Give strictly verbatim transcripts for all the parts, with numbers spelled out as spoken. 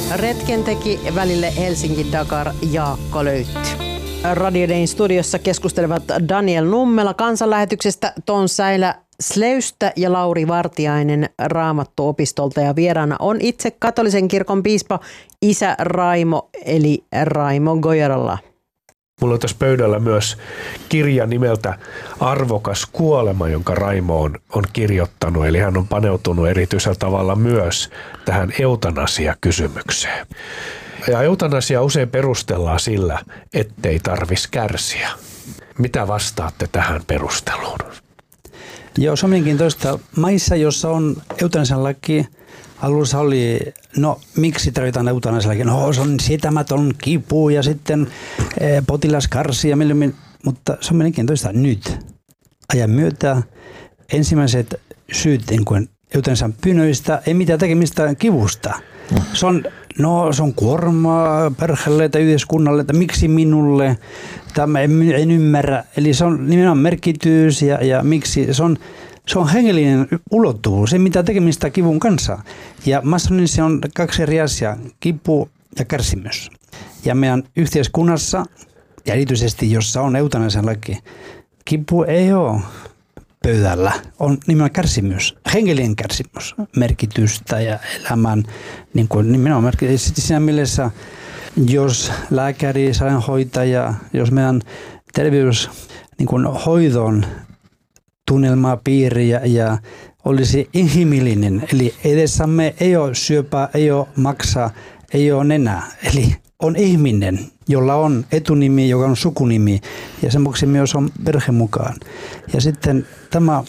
Retken teki välille Helsinki-Dakar Jaakko Löytti. Radio Dayn studiossa keskustelevat Daniel Nummela kansanlähetyksestä, Ton Säilä Sleystä ja Lauri Vartiainen Raamattuopistolta. Ja vieraana on itse katolisen kirkon piispa isä Raimo eli Raimo Gojarala. Mulla on tässä pöydällä myös kirja nimeltä Arvokas kuolema, jonka Raimo on, on kirjoittanut. Eli hän on paneutunut erityisellä tavalla myös tähän eutanasia-kysymykseen. Ja eutanasia usein perustellaan sillä, ettei tarvitsisi kärsiä. Mitä vastaatte tähän perusteluun? Joo, se on mielenkiintoista. Maissa, jossa on eutanasian laki, alussa oli, no miksi tarvitaan eutanasian laki? No se on sietämätön kipu ja sitten eh, potilas karsii ja milloin, mutta se on mielenkiintoista nyt. Ajan myötä ensimmäiset syyt niin kuin eutanasian pyynnöistä ei mitään tekemistä kivusta. Se on, no, se on kuormaa perheelle tai yhteiskunnalle, että miksi minulle, tämä en, en ymmärrä. Eli se on nimenomaan merkitys ja, ja miksi, se on, se on hengellinen ulottuvuus, ei mitään tekemistä kivun kanssa. Ja mä sanoin, se on kaksi eri asiaa, kipu ja kärsimys. Ja meidän yhteiskunnassa, ja erityisesti jossa on eutanasian laki, kipu ei ole pöydällä, on nimenomaan kärsimys, hengellinen kärsimys, merkitystä ja elämän, niin kuin nimenomaan merkitys. Siinä mielessä, jos lääkäri, sairaanhoitaja, jos meidän terveys, niin kuin hoidon tunnelmapiiri ja, ja olisi inhimillinen, eli edessämme ei ole syöpää, ei ole maksaa, ei ole nenää, eli on ihminen, jolla on etunimi, joka on sukunimi, ja sen vuoksi myös on perhe mukaan. Ja sitten tämä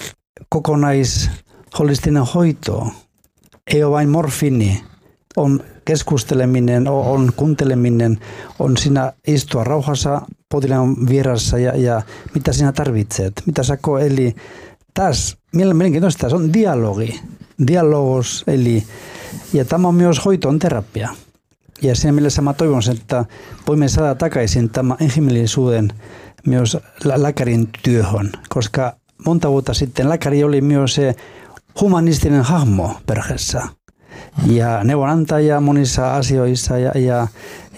kokonaisholistinen hoito ei ole vain morfiini, on keskusteleminen, on kuunteleminen, on siinä istua rauhassa potilaan vieressä ja, ja mitä sinä tarvitset, mitä sä koet. Eli tässä mielenkiintoista, se on dialogi, dialogos, eli ja tämä on myös hoitoon terapia. Ja siinä mielessä mä toivon, että voimme saada takaisin tämän inhimillisuuden myös lääkärin työhön, koska monta vuotta sitten lääkäri oli myös se humanistinen hahmo perheessä ja neuvonantaja monissa asioissa ja, ja